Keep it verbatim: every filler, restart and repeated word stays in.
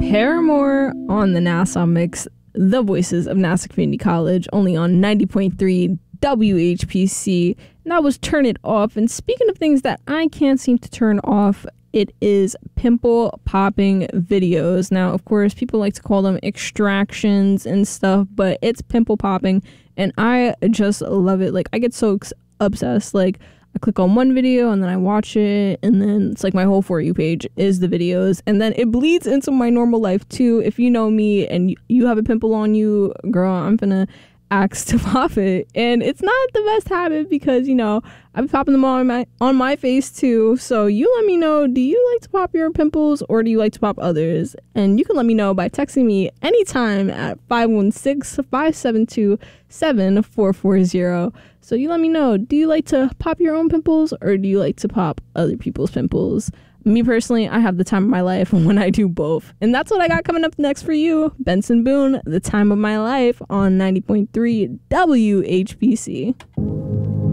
Paramore on the Nassau Mix, the voices of Nassau Community College, only on ninety point three W H P C. And that was Turn It Off. And speaking of things that I can't seem to turn off, it is pimple popping videos. Now, of course, people like to call them extractions and stuff, but it's pimple popping, and I just love it. Like, I get so ex- obsessed. Like, I click on one video and then I watch it, and then it's like my whole For You page is the videos, and then it bleeds into my normal life too. If you know me and you have a pimple on you, girl, I'm gonna ask to pop it. And it's not the best habit because, you know, I'm popping them on my on my face too. So you let me know, do you like to pop your pimples or do you like to pop others? And you can let me know by texting me anytime at five one six, five seven two, seven four four zero. So you let me know, do you like to pop your own pimples or do you like to pop other people's pimples? Me personally, I have the time of my life when I do both. And that's what I got coming up next for you. Benson Boone, The Time of My Life on ninety point three W H P C.